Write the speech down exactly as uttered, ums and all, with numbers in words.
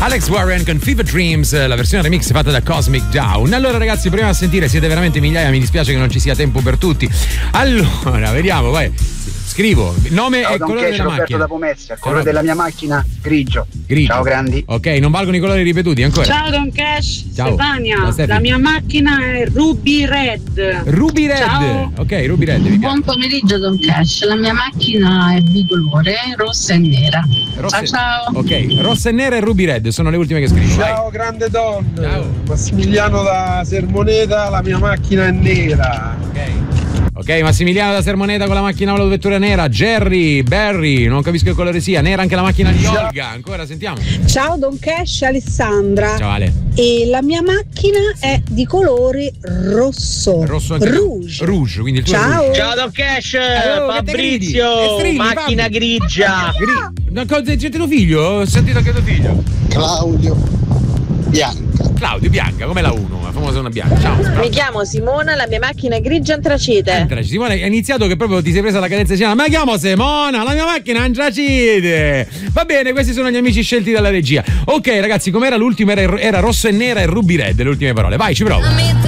Alex Warren con Fever Dreams, la versione remix fatta da Cosmic Down. Allora ragazzi, proviamo a sentire, siete veramente migliaia, mi dispiace che non ci sia tempo per tutti. Allora, vediamo, vai. Scrivo, nome Ciao, e Don colore Cash, della Roberto macchina. da Pomezia, il colore della mia macchina grigio. Grigio. Ciao grandi. Ok, non valgono i colori ripetuti ancora. Ciao Don Cash, Ciao. Stefania. Ciao, Stefi. La mia macchina è Ruby Red. Ruby Red. Ciao. Ok, Ruby Red. Mi piace. Buon pomeriggio Don Cash, la mia macchina è bicolore, rossa e nera. Rossa- Ciao ciao. Ok, rossa e nera e Ruby Red sono le ultime che scrivo. Vai. Ciao grande Don, Ciao. Massimiliano da Sermoneta, la mia macchina è nera. Ok. Ok, Massimiliano da Sermoneta con la macchina con la vettura nera. Jerry, Barry, non capisco che colore sia. Nera anche la macchina di Olga. Ancora, sentiamo. Ciao Don Cash, Alessandra. Ciao Ale. E la mia macchina è di colore rosso. Rosso anche. Rouge. Rouge, quindi il tuo è Ciao. rouge. Ciao Don Cash, Oh, che te gridi? E Fabrizio, strilli, macchina Fabio. grigia. Gri- Ma cosa c'è tuo figlio? Ho sentito anche tuo figlio. Claudio Bianca. Claudio Bianca, come la uno, la famosa una bianca. Ciao. Mi chiamo Simona, la mia macchina è grigia antracite. Entraci. Simona, hai iniziato che proprio ti sei presa la cadenza di Ma chiamo Simona, la mia macchina è antracite. Va bene, questi sono gli amici scelti dalla regia. Ok ragazzi, com'era l'ultimo? Era, era rosso e nera e Ruby Red, le ultime parole. Vai, ci provo.